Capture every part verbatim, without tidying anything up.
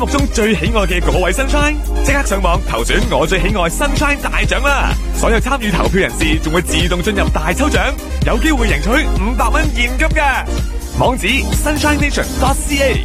目中最喜愛嘅嗰位 Sunshine， 即刻上網投選我最喜愛 Sunshine 大獎啦！所有參與投票人士仲會自動進入大抽獎，有機會贏取五百蚊現金嘅。網址 sunshine nation dot c a。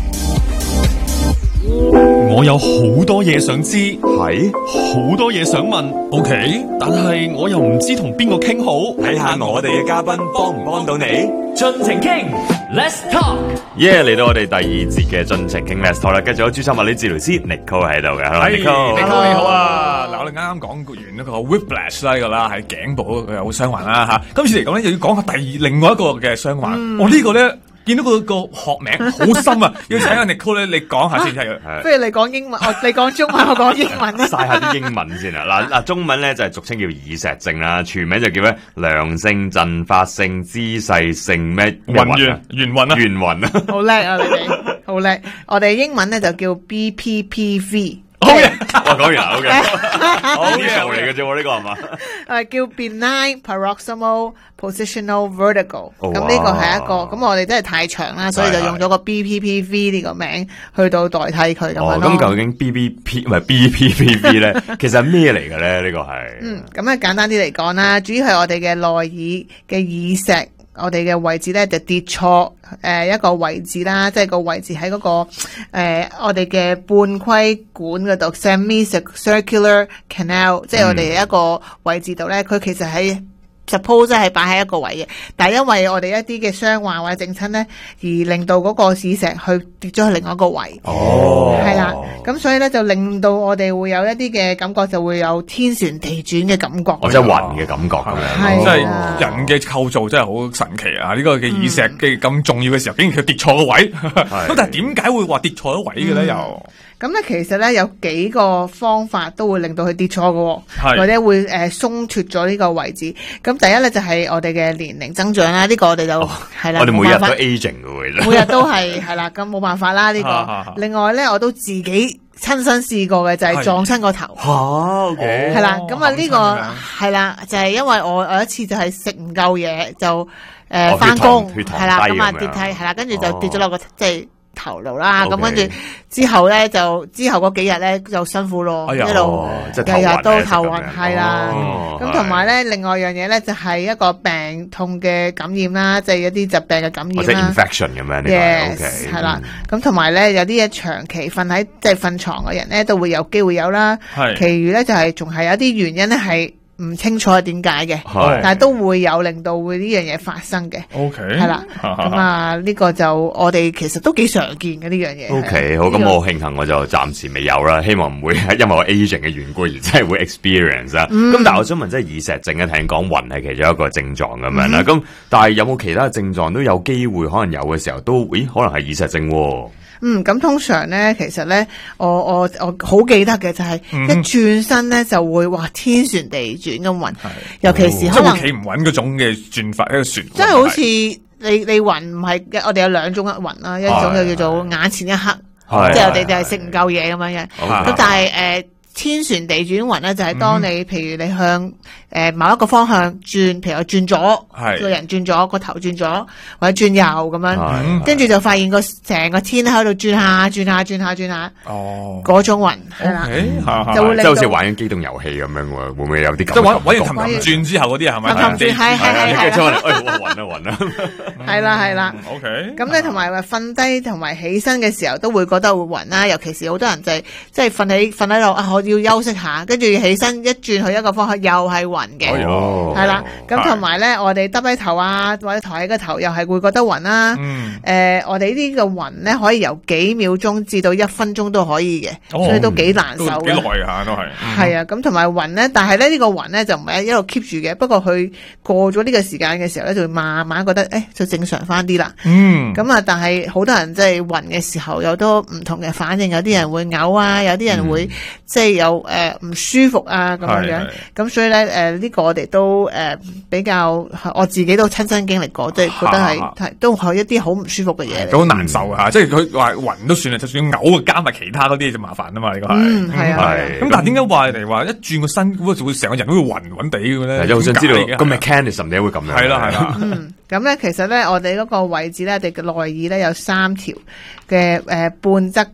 我有好多嘢想知， 係好多嘢想問 ，OK， 但係我又唔知同邊個傾好， 睇下我哋嘅嘉賓幫唔幫到你。 盡情傾 ，Let's talk。 耶！嚟到我哋第二節嘅盡情傾 Let's talk啦，繼續有註冊物理治療師 Nicole 喺度嘅 ，Hello Nicole， 你好你好啊！嗱，我哋啱啱講完一個 whiplash 啦，呢個啦係頸部嘅有傷患啦吓，今次嚟講咧又要講下第二另外一個嘅傷患， 嗯、 我、這個、呢個咧。見到個個學名好深啊，要請阿 Nicole 咧，你講下先係。 不如你講英文，我你講中文，我講英文啦。 晒下啲英文先啊！嗱嗱，中文咧就係俗稱叫耳石症啦，全名就叫咧良性陣發性姿勢性咩暈眩眩暈啊， 眩暈啊， 好叻啊！你哋好叻，我哋英文咧就叫 B P P V。 好嘢，我講完啦 ，OK， 好嘢嚟嘅啫，呢個係嘛？ 誒，叫 benign paroxysmal positional vertigo。咁呢個係一個，咁我哋真係太長啦，所以就用咗個 B P P V 呢個名去到代替佢咁樣咯。 咁究竟 B B P 唔係 B P P V 咧，其實係咩嚟嘅咧？呢個係嗯，咁咧簡單啲嚟講啦，主要係我哋嘅內耳嘅耳石。我哋嘅位置咧就跌錯誒、呃、一個位置啦，即係個位置喺嗰、那個誒、呃、我哋嘅半規管嗰度 semicircular canal，、嗯、即係我哋一個位置度咧，佢其實喺 suppose 係擺喺一個位嘅，但係因為我哋一啲嘅傷患或者整親咧，而令到嗰個耳石去跌咗去另外一個位， 哦， 係啦，咁所以咧就令到我哋會有一啲嘅感覺，就會有天旋地轉嘅感覺， 或者暈嘅感覺咁樣， 係即係人嘅構造真係好神奇啊！呢、這個嘅耳石嘅咁重要嘅時候，竟然佢跌錯個位，咁但係點解會話跌錯咗位嘅咧？又咁咧，其實咧有幾個方法都會令到佢跌錯嘅，或者會誒鬆脫咗呢個位置。咁第一咧就係、是、我哋嘅年齡增長啦，呢、這個我哋就係、哦、啦， 我哋每日都 aging 嘅喎， 每日都係係啦，咁冇辦法啦呢、這個。另外咧，我都自己親身試過嘅就係、是、撞親個頭。 嚇，OK， 係啦，咁啊呢個係啦，就係、是、因為我有一次就係食唔夠嘢，就誒翻工係啦，咁啊跌梯係啦，跟住就跌咗落個即係。頭顱啦，咁跟住之後咧就之後嗰幾日咧就辛苦咯，一路日日都頭暈，係啦。咁同埋咧，另外一樣嘢咧就係一個病痛嘅感染啦，即係一啲疾病嘅感染啦。 或者 infection 咁樣呢個 ，yes 係啦。咁同埋咧有啲嘢長期瞓喺即係瞓床嘅人咧都會有機會有啦。係，其餘咧就係仲係有啲原因咧係唔清楚係點解嘅，但係都會有令到會呢樣嘢發生嘅。O K， 係啦，咁啊呢個就我哋其實都幾常見嘅呢樣嘢。 O K， 好，咁、這個、我慶幸我就暫時未有啦，希望唔會因為我 aging 嘅緣故而真係會 experience 啊。咁、嗯、但係我想問，即係耳石症咧，聽講暈係其中一個症狀咁樣啦。咁、嗯、但係有冇其他症狀都有機會可能有嘅時候都，咦可能係耳石症喎？ 嗯，咁通常咧，其實咧，我我我好記得嘅就係一轉身咧就會話天旋地轉咁暈，尤其是可能企唔穩嗰種嘅轉法，一個旋， 即係好似你你暈唔係，我哋有兩種暈啦，一種就叫做眼前一黑，即係我哋就係食唔夠嘢咁樣嘅，咁但係誒。呃天旋地轉暈咧，就係、是、當你、嗯、譬如你向誒、呃、某一個方向轉，譬如我轉左，個人轉左，個頭轉左，或者轉右咁樣，跟住就發現個成個天喺度轉下轉下轉下轉下，哦，嗰種暈係啦，就會令到即係好似玩緊機動遊戲咁樣喎，會唔會有啲咁？ 即係玩玩完氹氹轉之後嗰啲係咪？ 氹氹轉係係係係。 出嚟，哎，暈啊暈啊！ 係啦係啦。 OK。 咁咧同埋話瞓低同埋起身嘅時候都會覺得會暈啦，尤其是好多人就係即係瞓喺瞓喺度啊，我要休息下，跟住起身一轉去一個方向又係暈嘅，係、哦、啦。咁同埋咧，我哋耷低頭啊，或者抬起個頭又係會覺得暈啦。嗯。誒、呃，我哋呢個暈咧可以由幾秒鐘至到一分鐘都可以嘅、哦，所以都幾難受嘅。 幾耐下都係。 係、嗯、啊，咁同埋暈咧，但係咧呢、這個暈咧就唔係一路 keep 住嘅，不過佢過咗呢個時間嘅時候咧，就會慢慢覺得誒、哎、就正常翻啲啦。嗯。咁啊，但係好多人即係暈嘅時候有多唔同嘅反應，有啲人會嘔啊，有啲人會、嗯、即係有誒。呃唔舒服啊咁樣樣，咁所以咧誒呢個我哋都誒、呃、比較我自己都親身經歷過，即係覺得係係都係一啲好唔舒服嘅嘢嚟， 好難受啊！即係佢話暈都算啦，就算嘔加埋其他嗰啲就麻煩啊嘛，呢個係。 嗯，係啊。 咁但係點解話人哋話一轉個身咁就會成個人都會暈暈地嘅咧？ 又想知道個 mechanism 點解會咁樣？ 係啦係啦。 嗯，咁咧其實咧我哋嗰個位置咧，我哋嘅內耳咧有三條嘅誒半側